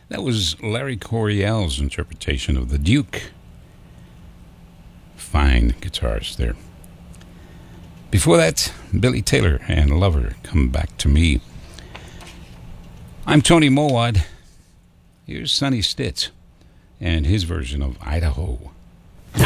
That was Larry Coryell's interpretation of The Duke. Fine guitarist there. Before that, Billy Taylor and Lover, Come Back to Me. I'm Tony Mowat. Here's Sonny Stitt and his version of Idaho.